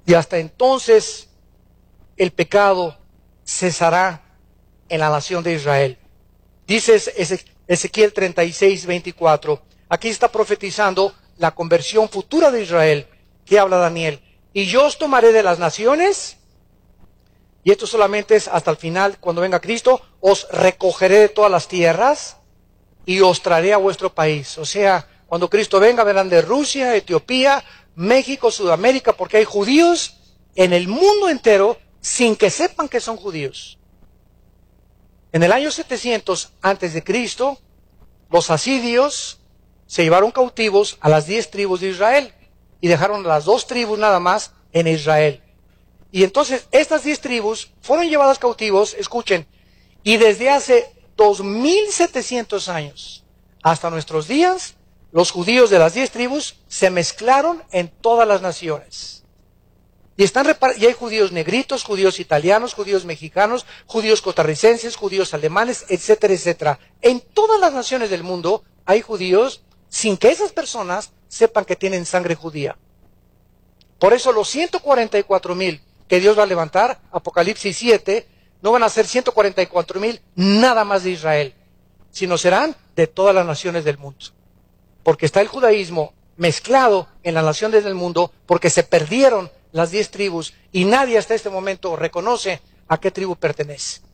Y hasta entonces el pecado cesará en la nación de Israel. Dice Ezequiel 36:24. Aquí está profetizando la conversión futura de Israel, que habla Daniel. Y yo os tomaré de las naciones, y esto solamente es hasta el final, cuando venga Cristo, os recogeré de todas las tierras y os traeré a vuestro país. O sea, cuando Cristo venga, vendrán de Rusia, Etiopía, México, Sudamérica, porque hay judíos en el mundo entero sin que sepan que son judíos. En el año 700 antes de Cristo, los asirios se llevaron cautivos a las 10 tribus de Israel y dejaron a las 2 tribus nada más en Israel. Y entonces estas 10 tribus fueron llevadas cautivos, escuchen, y desde hace 2700 años hasta nuestros días, los judíos de las 10 tribus se mezclaron en todas las naciones. Y hay judíos negritos, judíos italianos, judíos mexicanos, judíos costarricenses, judíos alemanes, etcétera, etcétera. En todas las naciones del mundo hay judíos sin que esas personas sepan que tienen sangre judía. Por eso los 144,000 que Dios va a levantar, Apocalipsis 7, no van a ser 144,000 nada más de Israel, sino serán de todas las naciones del mundo. Porque está el judaísmo mezclado en las naciones del mundo, porque se perdieron las 10 tribus y nadie hasta este momento reconoce a qué tribu pertenece.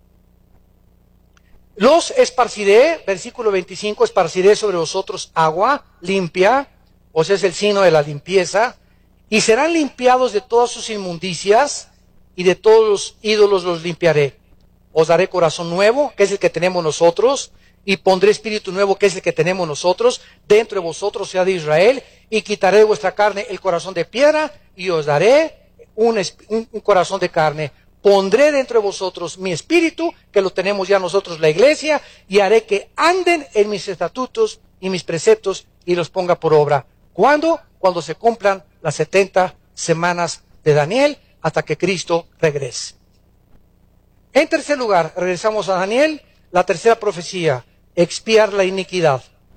Los esparciré, versículo 25, esparciré sobre vosotros agua limpia, o sea, es el signo de la limpieza, y serán limpiados de todas sus inmundicias, y de todos los ídolos los limpiaré. Os daré corazón nuevo, que es el que tenemos nosotros, y pondré espíritu nuevo, que es el que tenemos nosotros, dentro de vosotros, sea de Israel, y quitaré de vuestra carne el corazón de piedra, y os daré un corazón de carne. Pondré dentro de vosotros mi espíritu, que lo tenemos ya nosotros la iglesia, y haré que anden en mis estatutos y mis preceptos, y los ponga por obra. ¿Cuándo? Cuando se cumplan las 70 semanas de Daniel, hasta que Cristo regrese. En tercer lugar, regresamos a Daniel, la tercera profecía, expiar la iniquidad.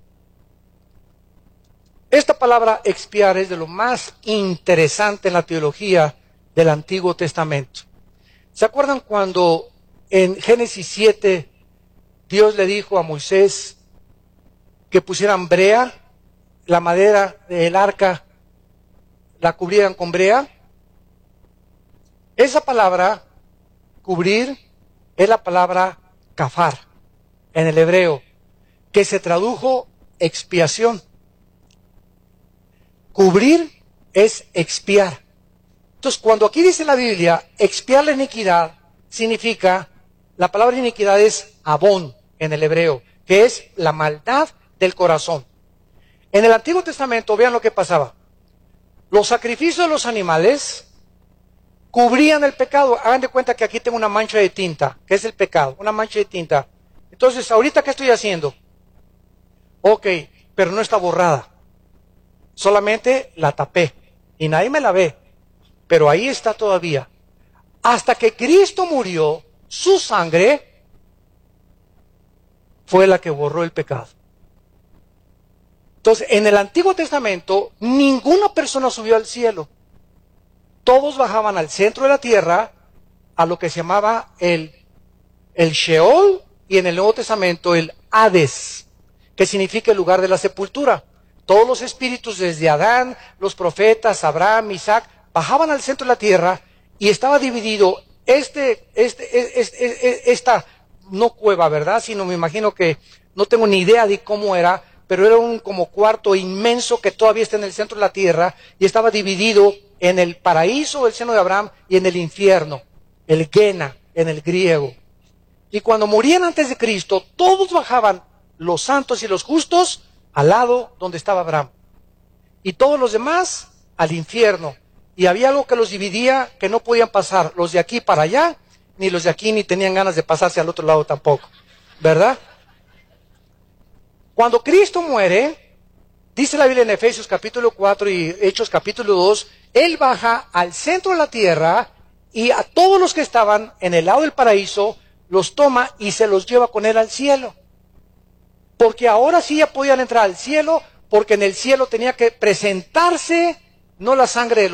Esta palabra expiar es de lo más interesante en la teología del Antiguo Testamento. ¿Se acuerdan cuando en Génesis 7 Dios le dijo a Moisés que pusieran brea, la madera del arca la cubrieran con brea? Esa palabra, cubrir, es la palabra kafar en el hebreo, que se tradujo expiación. Cubrir es expiar. Entonces, cuando aquí dice la Biblia, expiar la iniquidad, significa, la palabra iniquidad es abón en el hebreo, que es la maldad del corazón. En el Antiguo Testamento, vean lo que pasaba. Los sacrificios de los animales cubrían el pecado. Hagan de cuenta que aquí tengo una mancha de tinta, que es el pecado, una mancha de tinta. Entonces, ¿ahorita qué estoy haciendo? Ok, pero no está borrada. Solamente la tapé y nadie me la ve, pero ahí está todavía. Hasta que Cristo murió, su sangre fue la que borró el pecado. Entonces, en el Antiguo Testamento, ninguna persona subió al cielo. Todos bajaban al centro de la tierra, a lo que se llamaba el Sheol, y en el Nuevo Testamento el Hades, que significa el lugar de la sepultura. Todos los espíritus desde Adán, los profetas, Abraham, Isaac, bajaban al centro de la tierra y estaba dividido esta, no cueva, ¿verdad? Sino me imagino que, no tengo ni idea de cómo era, pero era un como cuarto inmenso que todavía está en el centro de la tierra y estaba dividido en el paraíso, el seno de Abraham, y en el infierno, el Gena, en el griego. Y cuando morían antes de Cristo, todos bajaban, los santos y los justos, al lado donde estaba Abraham. Y todos los demás, al infierno. Y había algo que los dividía, que no podían pasar los de aquí para allá, ni los de aquí ni tenían ganas de pasarse al otro lado tampoco. ¿Verdad? Cuando Cristo muere, dice la Biblia en Efesios capítulo 4 y Hechos capítulo 2, Él baja al centro de la tierra y a todos los que estaban en el lado del paraíso, los toma y se los lleva con Él al cielo. Porque ahora sí ya podían entrar al cielo, porque en el cielo tenía que presentarse no la sangre de